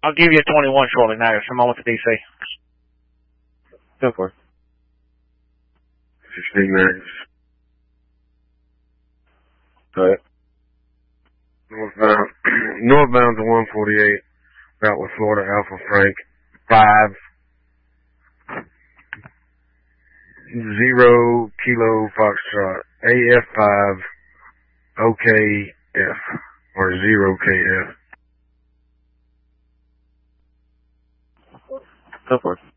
I'll give you a 21 shortly now. Come on with the DC. Go for it. 16 minutes. Alright. Northbound to 148. Out with Florida Alpha Frank. 5. 0 Kilo Foxtrot. AF5 OKF. Or 0KF. Go for it.